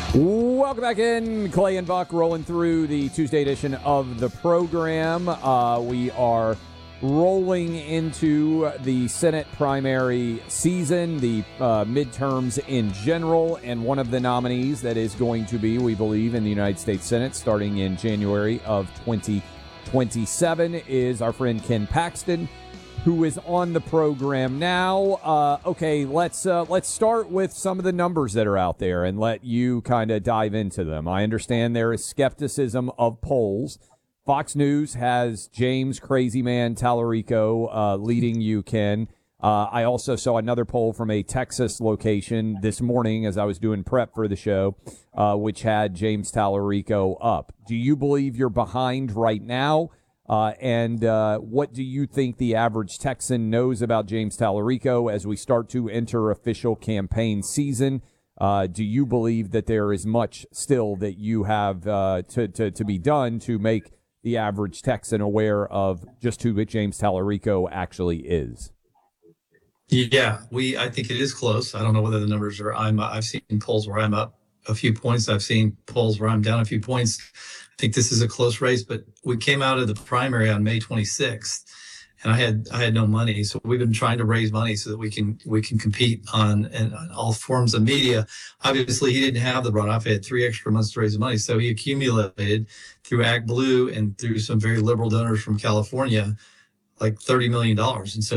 Welcome back in. Clay and Buck rolling through the Tuesday edition of the program. We are rolling into the Senate primary season, the midterms in general, and one of the nominees that is going to be, we believe, in the United States Senate starting in January of 2027 is our friend Ken Paxton, who is on the program now. Okay, let's start with some of the numbers that are out there and let you kind of dive into them. I understand there is skepticism of polls. Fox News has James Crazy Man Tallarico leading you, Ken. I also saw another poll from a Texas location this morning as I was doing prep for the show, which had James Tallarico up. Do you believe you're behind right now? And what do you think the average Texan knows about James Tallarico as we start to enter official campaign season? Do you believe that there is much still that you have to be done to make the average Texan aware of just who James Tallarico actually is? Yeah, I think it is close. I don't know whether the numbers are. I've seen polls where I'm up a few points. I've seen polls where I'm down a few points. I think this is a close race, but we came out of the primary on May 26th, and I had no money, so we've been trying to raise money so that we can compete on all forms of media. Obviously, he didn't have the runoff; he had 3 extra months to raise the money, so he accumulated through ActBlue and through some very liberal donors from California, like $30 million, and so